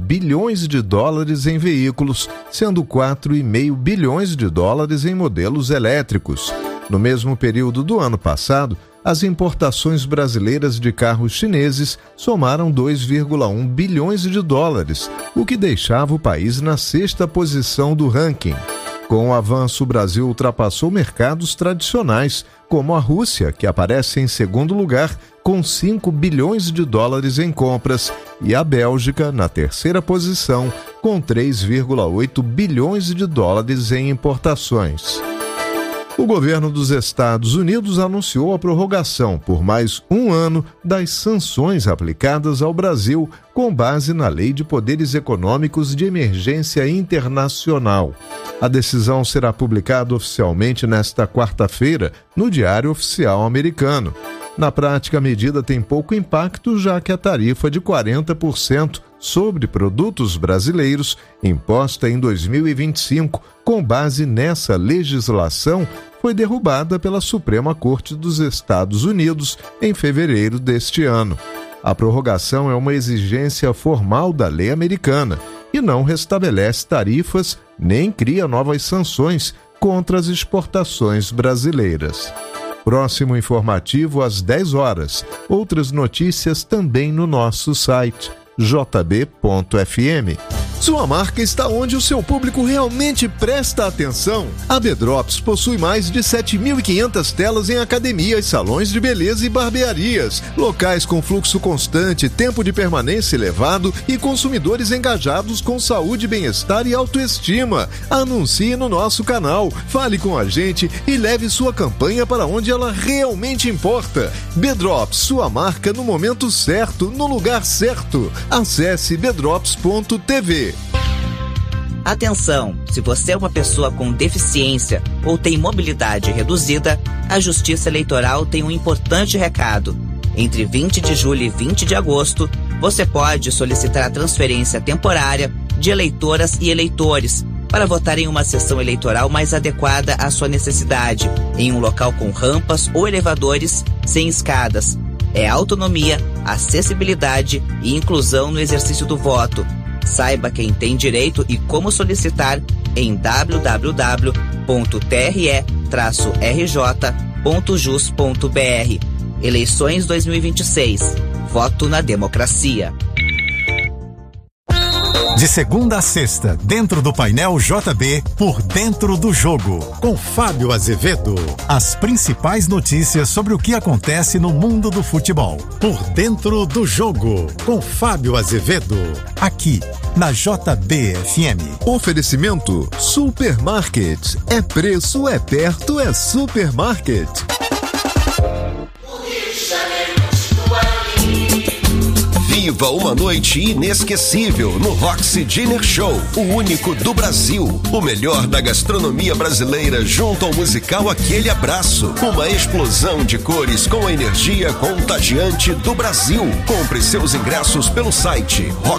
bilhões de dólares em veículos, sendo 4,5 bilhões de dólares em modelos elétricos. No mesmo período do ano passado, as importações brasileiras de carros chineses somaram 2,1 bilhões de dólares, o que deixava o país na 6ª posição do ranking. Com o avanço, o Brasil ultrapassou mercados tradicionais, como a Rússia, que aparece em 2º lugar, com 5 bilhões de dólares em compras, e a Bélgica, na 3ª posição, com 3,8 bilhões de dólares em importações. O governo dos Estados Unidos anunciou a prorrogação por mais um ano das sanções aplicadas ao Brasil com base na Lei de Poderes Econômicos de Emergência Internacional. A decisão será publicada oficialmente nesta quarta-feira no Diário Oficial Americano. Na prática, a medida tem pouco impacto, já que a tarifa de 40% sobre produtos brasileiros, imposta em 2025, com base nessa legislação, foi derrubada pela Suprema Corte dos Estados Unidos em fevereiro deste ano. A prorrogação é uma exigência formal da lei americana e não restabelece tarifas nem cria novas sanções contra as exportações brasileiras. Próximo informativo às 10 horas. Outras notícias também no nosso site jb.fm. Sua marca está onde o seu público realmente presta atenção. A Bedrops possui mais de 7.500 telas em academias, salões de beleza e barbearias, locais com fluxo constante, tempo de permanência elevado e consumidores engajados com saúde, bem-estar e autoestima. Anuncie no nosso canal, fale com a gente e leve sua campanha para onde ela realmente importa. Bedrops, sua marca no momento certo, no lugar certo. Acesse bedrops.tv. Atenção! Se você é uma pessoa com deficiência ou tem mobilidade reduzida, a Justiça Eleitoral tem um importante recado. Entre 20 de julho e 20 de agosto, você pode solicitar a transferência temporária de eleitoras e eleitores para votar em uma sessão eleitoral mais adequada à sua necessidade, em um local com rampas ou elevadores sem escadas. É autonomia, acessibilidade e inclusão no exercício do voto. Saiba quem tem direito e como solicitar em www.tre-rj.jus.br. Eleições 2026. Voto na democracia. De segunda a sexta, dentro do painel JB, Por Dentro do Jogo, com Fábio Azevedo. As principais notícias sobre o que acontece no mundo do futebol. Por Dentro do Jogo, com Fábio Azevedo. Aqui, na JBFM. Oferecimento Supermarket. É preço, é perto, é supermarket. Viva uma noite inesquecível no Roxy Dinner Show, o único do Brasil. O melhor da gastronomia brasileira junto ao musical Aquele Abraço. Uma explosão de cores com a energia contagiante do Brasil. Compre seus ingressos pelo site roxy